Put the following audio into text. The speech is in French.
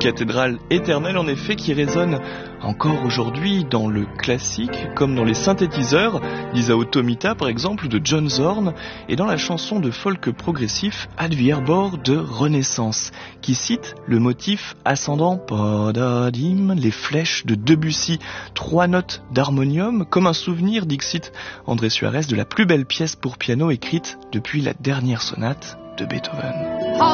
cathédrale éternelle en effet qui résonne encore aujourd'hui dans le classique comme dans les synthétiseurs d'Isao Tomita par exemple, de John Zorn, et dans la chanson de folk progressif Ad Vierbor de Renaissance qui cite le motif ascendant Padadim, les flèches de Debussy, 3 notes d'harmonium comme un souvenir, dixit André Suarez, de la plus belle pièce pour piano écrite depuis la dernière sonate de Beethoven.